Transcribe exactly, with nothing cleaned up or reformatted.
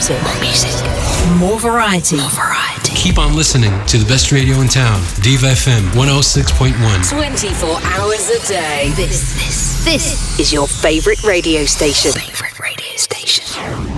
music. More music. More variety. More variety. Keep on listening to the best radio in town. Diva F M one oh six point one. twenty-four hours a day. This, this, this is your favorite radio station. Favorite.